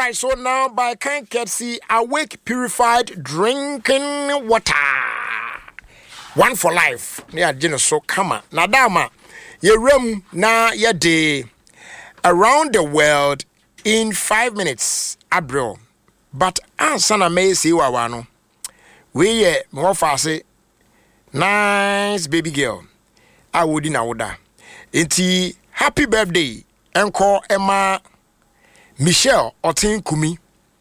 right, so now by kind courtesy, Awake Purified Drinking Water. One for life. Yeah, Gino, so come on. Nadama, your room na your day around the world in 5 minutes. Abro. But ansana may see wawano. We ye more fast. Nice baby girl. I would in order. Inti happy birthday. Encore Emma Michelle Otin Kumi.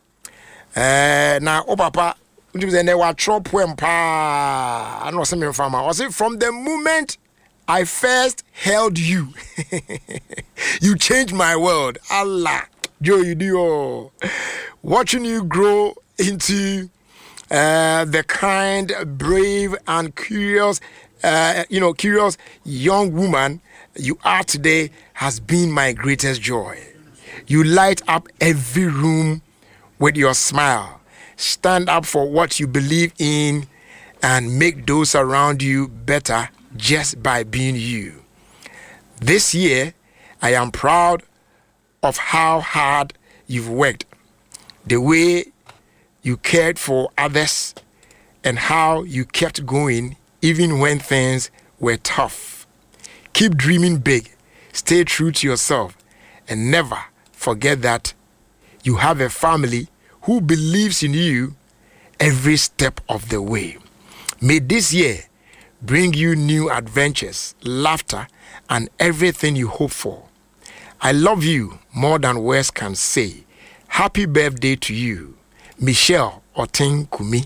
Na o papa, they were trop pa. I know something from her. Was it from the moment I first held you? You changed my world. Allah, Joe, you do. Watching you grow into the kind, brave, and curious, curious young woman you are today has been my greatest joy. You light up every room with your smile. Stand up for what you believe in and make those around you better just by being you. This year, I am proud of how hard you've worked, the way you cared for others, and how you kept going even when things were tough. Keep dreaming big, stay true to yourself, and never forget that you have a family who believes in you every step of the way. May this year bring you new adventures, laughter, and everything you hope for. I love you more than words can say. Happy birthday to you, Michelle Otin Kumi.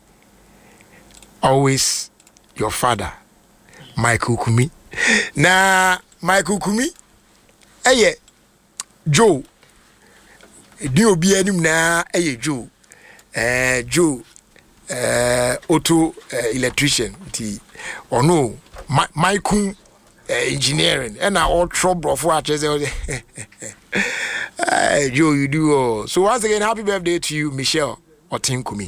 Always your father, Michael Kumi. Na Michael Kumi, Joe. Do obi anim na Joe. Joe auto electrician ti ono Michael engineering and all trouble for Joe you do. So once again, happy birthday to you, Michelle Otin Kumi.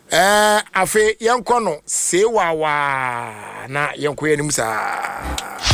Afe yankono se wa na yanko anim sa